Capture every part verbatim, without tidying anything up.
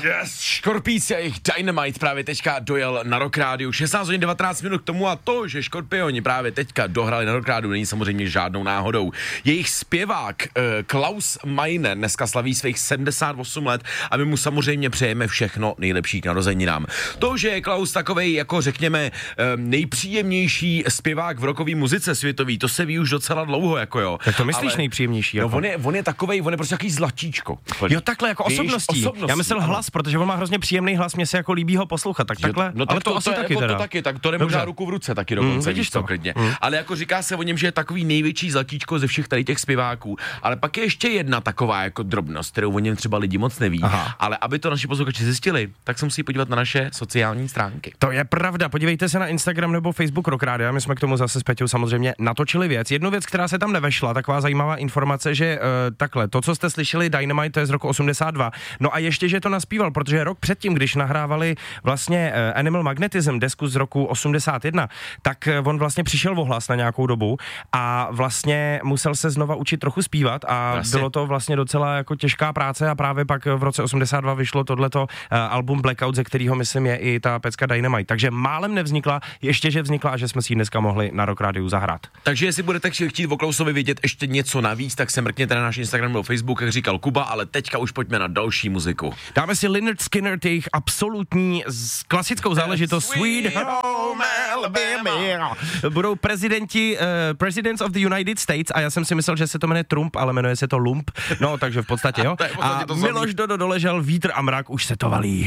Yes, Škorpíci a jejich Dynamite právě teďka dojel na Rock Rádiu. šestnáct hodin devatenáct minut k tomu a to, že Škorpioni právě teďka dohrali na Rock Rádiu, není samozřejmě žádnou náhodou. Jejich zpěvák uh, Klaus Meine dneska slaví svých sedmdesát osm let a my mu samozřejmě přejeme všechno nejlepší k narozeninám. To, že je Klaus takovej, jako řekněme, uh, nejpříjemnější zpěvák v rockové muzice světový, to se ví už docela dlouho, jako jo. Tak to myslíš ale, nejpříjemnější? Jako? No on je, on je takovej, on je prostě takový zlatíčko. Jo, takhle jako osobností. osobností. Já myslel hlas, protože on má hrozně příjemný hlas, mě se jako líbí ho poslouchat, tak takhle, no, tak ale to, to asi to taky je, teda. To taky, tak to jde možná ruku v ruce taky dokonce, mm, vidíš to klidně. Mm. Ale jako říká se o něm, že je takový největší zlatíčko ze všech tady těch zpěváků. Ale pak je ještě jedna taková jako drobnost, kterou o něm třeba lidi moc neví. Aha. Ale aby to naši posluchači zjistili, tak se musí podívat na naše sociální stránky. To je pravda, podívejte se na Instagram nebo Facebook Rock Rádia, my jsme k tomu zase s Peťou samozřejmě natočili věc. Jednu věc, která se tam nevešla, taková zajímavá informace, že uh, takhle, to, co jste slyšeli, Dynamite, to je z roku osmdesát dva. No a ještě, že to naspíval, protože rok předtím, když nahrávali vlastně uh, Animal Magnetism, desku z roku osmdesát jedna, tak uh, on vlastně přišel o hlas na nějakou dobu a vlastně musel se znova učit trochu zpívat a vlastně. Bylo to vlastně docela jako těžká práce a právě pak v roce osmdesát dva vyšlo tohleto uh, album Blackout, ze kterého myslím je i ta pecka Dynamite. Takže málem nevznikla, ještě že vznikla a že jsme si ji dneska mohli na Rock Rádiu zahrát. Takže jestli budete chtít o Klausovi vědět ještě něco navíc, tak se mrkněte na náš Instagram nebo Facebook, jak říkal Kuba, ale teďka už pojďme na další muziku. Dáme si Lynyrd Skynyrd, jejich absolutní klasickou záležitost Sweet Home Alabama. Budou prezidenti, uh, Presidents of the United States a já jsem si myslel, že se to jmenuje Trump, ale jmenuje se to Lump. No, takže v podstatě jo. A Miloš Dodo doležel, vítr a mrak už se to valí.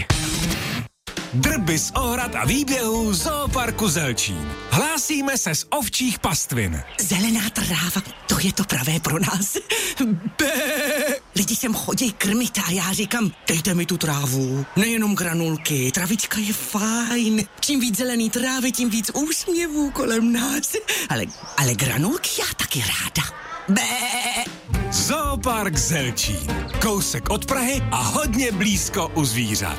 Drby z ohrad a výběhů Zooparku Zelčín. Hlásíme se z ovčích pastvin. Zelená tráva, to je to pravé pro nás. Bé. Lidi sem chodí krmit a já říkám, dejte mi tu trávu. Nejenom granulky, travička je fajn. Čím víc zelený trávy, tím víc úsměvů kolem nás. Ale, ale granulky já taky ráda. Bé. Zoopark Zelčín. Kousek od Prahy a hodně blízko u zvířat.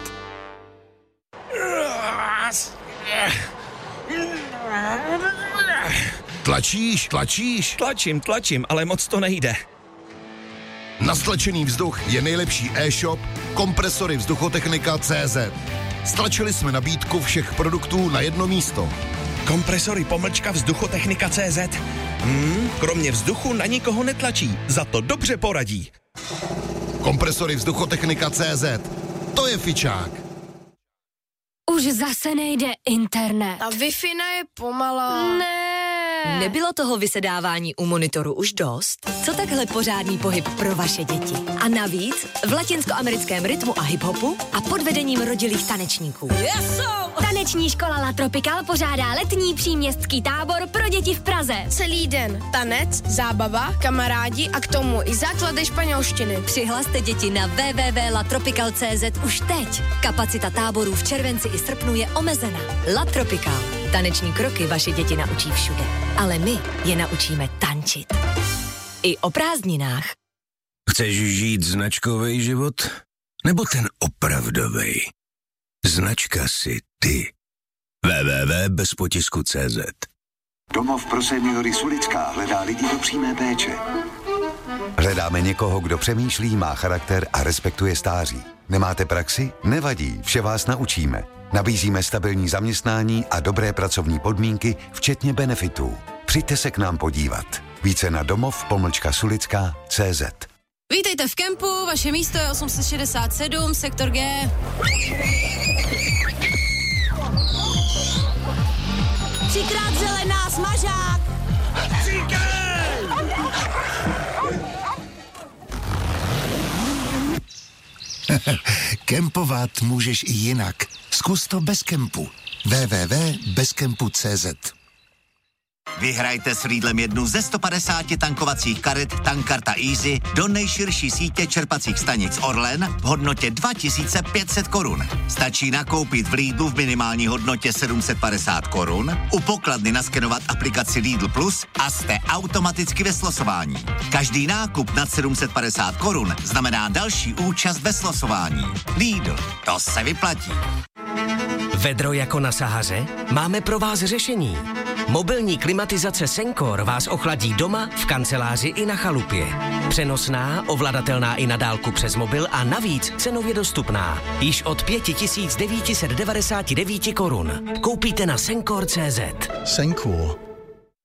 Tlačíš, tlačíš? Tlačím, tlačím, ale moc to nejde. Na stlačený vzduch je nejlepší e-shop Kompresory Vzduchotechnika tečka cé zet. Stlačili jsme nabídku všech produktů na jedno místo. Kompresory pomlčka Vzduchotechnika tečka cé zet. Hmm, kromě vzduchu na nikoho netlačí, za to dobře poradí. Kompresory Vzduchotechnika tečka cé zet. To je fičák. Už zase nejde internet. A Wi-Fi je pomalá. Ne. Nebylo toho vysedávání u monitoru už dost? Co takhle pořádný pohyb pro vaše děti? A navíc v latinskoamerickém rytmu a hiphopu a pod vedením rodilých tanečníků. Yeso! Taneční škola La Tropical pořádá letní příměstský tábor pro děti v Praze. Celý den tanec, zábava, kamarádi a k tomu i základy španělštiny. Přihlaste děti na w w w tečka la tropical tečka cé zet už teď. Kapacita táborů v červenci i srpnu je omezena. La Tropical. Taneční kroky vaše děti naučí všude. Ale my je naučíme tančit. I o prázdninách. Chceš žít značkový život? Nebo ten opravdovej? Značka si ty. w w w tečka bez potisku tečka cé zet. Domov pro seniory Sulická hledá lidi do přímé péče. Hledáme někoho, kdo přemýšlí, má charakter a respektuje stáří. Nemáte praxi? Nevadí, vše vás naučíme. Nabízíme stabilní zaměstnání a dobré pracovní podmínky, včetně benefitů. Přijďte se k nám podívat. Více na domov pomlčka sulická tečka cé zet. Vítejte v kempu, vaše místo je osm set šedesát sedm, sektor G. Třikrát zelená, smažák! Kempovat můžeš i jinak. Zkus to bez kempu. w w w tečka bez kempu tečka cé zet. Vyhrajte s Lidlem jednu ze sto padesáti tankovacích karet Tankkarta Easy do nejširší sítě čerpacích stanic Orlen v hodnotě dva tisíce pět set korun. Stačí nakoupit v Lidlu v minimální hodnotě sedm set padesát korun, u pokladny naskenovat aplikaci Lidl Plus a jste automaticky ve slosování. Každý nákup nad sedm set padesát korun znamená další účast ve slosování. Lidl, to se vyplatí. Vedro jako na Sahaře? Máme pro vás řešení. Mobilní klimatizace Sencor vás ochladí doma, v kanceláři i na chalupě. Přenosná, ovladatelná i na dálku přes mobil a navíc cenově dostupná. Již od pět tisíc devět set devadesát devět korun. Koupíte na Sencor tečka cé zet. Sencor.